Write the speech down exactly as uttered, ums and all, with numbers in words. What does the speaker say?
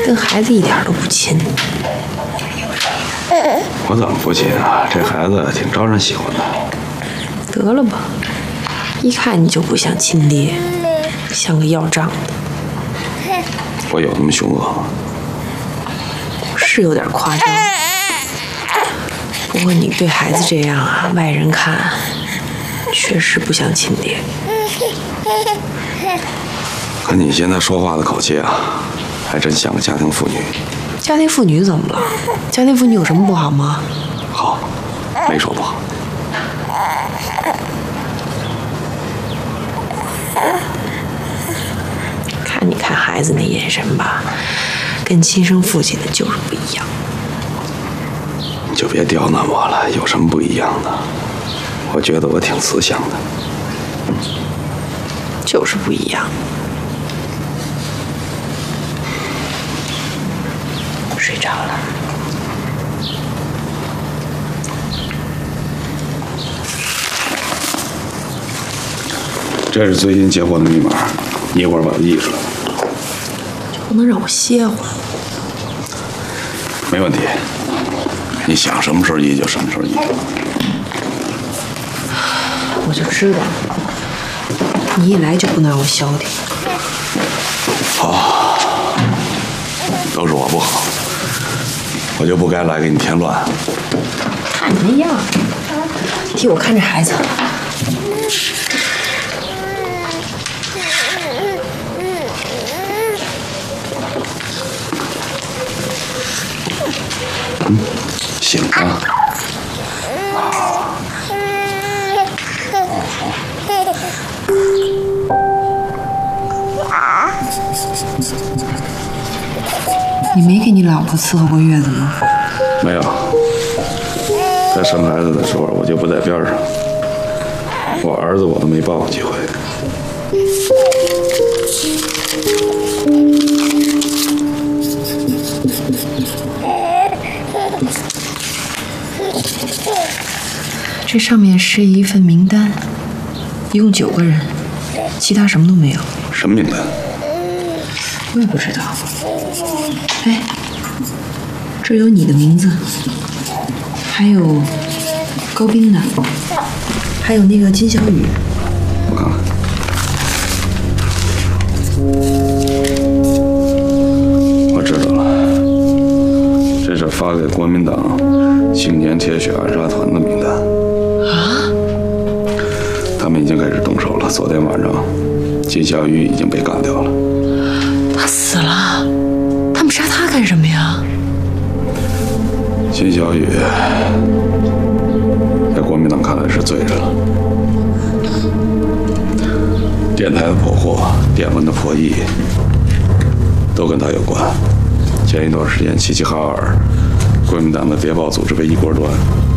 跟孩子一点都不亲。 我怎么不亲啊？这孩子挺招人喜欢的。 得了吧，一看你就不像亲爹，像个要账的。 我有那么凶恶吗？ 是有点夸张，不过你对孩子这样啊，外人看确实不像亲爹。 可你现在说话的口气啊，还真像个家庭妇女。 家庭妇女怎么了？家庭妇女有什么不好吗？ 好，没说不好。 看你看孩子那眼神吧，跟亲生父亲的就是不一样。 你就别刁难我了，有什么不一样的？我觉得我挺慈祥的。 就是不一样。睡着了。 这是最近接获的密码，你一会儿把它译出来。 就不能让我歇会儿？ 没问题，你想什么时候译就什么时候译。 我就知道，你一来就不能让我消停。 好，都是我不好，我就不该来给你添乱。 看你那样，替我看着孩子。 嗯，醒了。 你没给你老婆伺候过月子吗？ 没有，在生孩子的时候我就不在边上，我儿子我都没抱过几回。 这上面是一份名单，一共九个人，其他什么都没有。 什么名单？ 我也不知道。哎，这有你的名字，还有高冰的，还有那个金小雨。 我看看。我知道了，这是发给国民党青年铁血暗杀团的名单。 啊？ 他们已经开始动手了。昨天晚上，金小雨已经被干掉了。 他死了？他们杀他干什么呀？ 金小雨在国民党看来是罪人了。电台的破获、电文的破译，都跟他有关。前一段时间，齐齐哈尔，国民党的谍报组织被一锅端。